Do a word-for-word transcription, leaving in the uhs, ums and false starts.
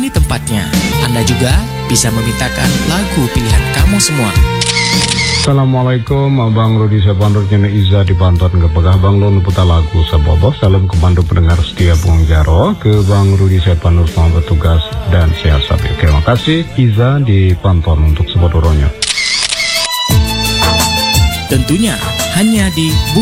Ini tempatnya. Anda juga bisa memintakan lagu pilihan kamu semua. Assalamualaikum, Abang Rudi Sapandur Nyana Iza di Banten kepegah Bang Lun putar lagu sabobo. Salam kemandu pendengar setia Bung Jaro ke Bang Rudi Sapandur selamat bertugas dan sehat sabi. Terima kasih Iza di Banten untuk sebodoronya. Tentunya hanya di